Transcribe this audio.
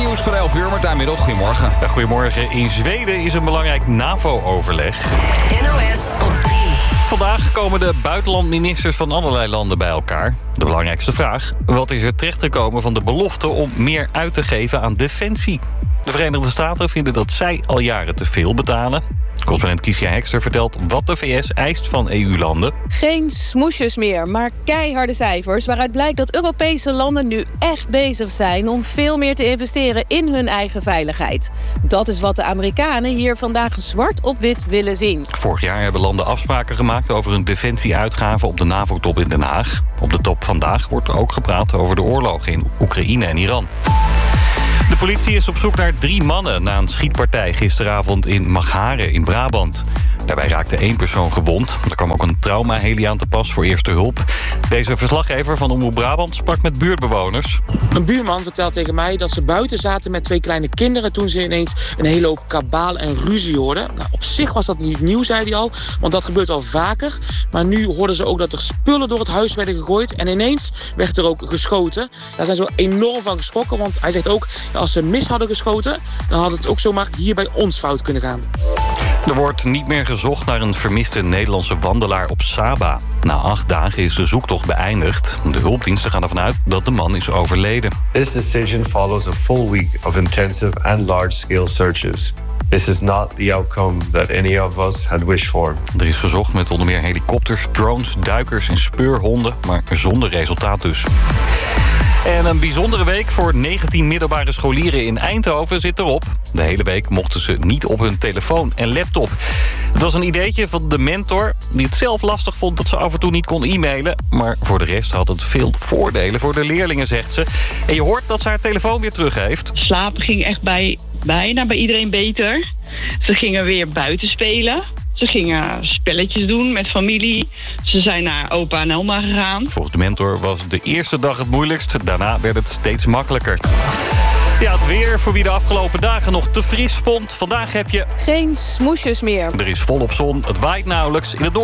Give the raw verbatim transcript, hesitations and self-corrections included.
nieuws voor elf uur. Martijn Middel, goedemorgen. Ja, goedemorgen. In Zweden is een belangrijk NAVO-overleg. N O S op drie. Vandaag komen de buitenlandministers van allerlei landen bij elkaar. De belangrijkste vraag: wat is er terechtgekomen van de belofte om meer uit te geven aan defensie? De Verenigde Staten vinden dat zij al jaren te veel betalen. Correspondent Kiesja Hekster vertelt wat de V S eist van E U-landen. Geen smoesjes meer, maar keiharde cijfers, waaruit blijkt dat Europese landen nu echt bezig zijn om veel meer te investeren in hun eigen veiligheid. Dat is wat de Amerikanen hier vandaag zwart op wit willen zien. Vorig jaar hebben landen afspraken gemaakt over hun defensieuitgaven op de NAVO-top in Den Haag. Op de top vandaag wordt er ook gepraat over de oorlogen in Oekraïne en Iran. De politie is op zoek naar drie mannen na een schietpartij gisteravond in Magharen in Brabant. Daarbij raakte één persoon gewond. Er kwam ook een traumaheli aan te pas voor eerste hulp. Deze verslaggever van Omroep Brabant sprak met buurtbewoners. Een buurman vertelt tegen mij dat ze buiten zaten met twee kleine kinderen toen ze ineens een hele hoop kabaal en ruzie hoorden. Nou, op zich was dat niet nieuw, zei hij al, want dat gebeurt al vaker. Maar nu hoorden ze ook dat er spullen door het huis werden gegooid en ineens werd er ook geschoten. Daar zijn ze enorm van geschrokken, want hij zegt ook, als ze mis hadden geschoten, dan had het ook zomaar hier bij ons fout kunnen gaan. Er wordt niet meer gezocht naar een vermiste Nederlandse wandelaar op Saba. Na acht dagen is de zoektocht beëindigd. De hulpdiensten gaan ervan uit dat de man is overleden. This decision follows a full week of intensive and large-scale searches. This is not the outcome that any of us had wished for. Er is gezocht met onder meer helikopters, drones, duikers en speurhonden, maar zonder resultaat dus. En een bijzondere week voor negentien middelbare scholieren in Eindhoven zit erop. De hele week mochten ze niet op hun telefoon en laptop. Het was een ideetje van de mentor die het zelf lastig vond dat ze af en toe niet kon e-mailen. Maar voor de rest had het veel voordelen voor de leerlingen, zegt ze. En je hoort dat ze haar telefoon weer terug heeft. Slapen ging echt bij, bijna bij iedereen beter. Ze gingen weer buiten spelen. Ze gingen spelletjes doen met familie. Ze zijn naar opa en oma gegaan. Volgens de mentor was de eerste dag het moeilijkst. Daarna werd het steeds makkelijker. Ja, het weer voor wie de afgelopen dagen nog te fris vond. Vandaag heb je Geen smoesjes meer. Er is volop zon, het waait nauwelijks. In het